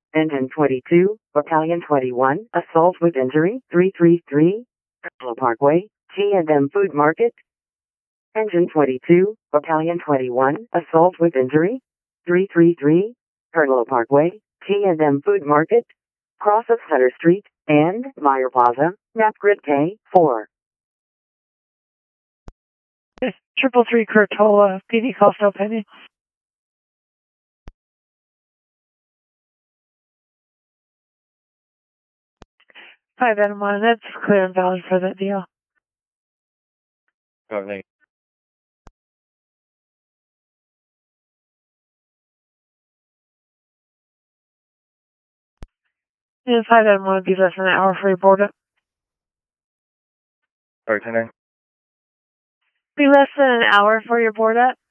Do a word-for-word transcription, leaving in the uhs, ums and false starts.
Engine twenty-two, Battalion twenty-one, assault with injury, three three three, Colonel Parkway, T and M Food Market. Engine twenty-two, Battalion twenty-one, assault with injury, three three three, Colonel Parkway, T and M Food Market, cross of Sutter Street, and Meyer Plaza, Napgrid K, four. Triple three Curtola, P D call still pending. Five Adam one, that's clear and valid for that deal. Okay. And five Adam one would be less than an hour for your board up. Sorry, ten nine. Be less than an hour for your board up.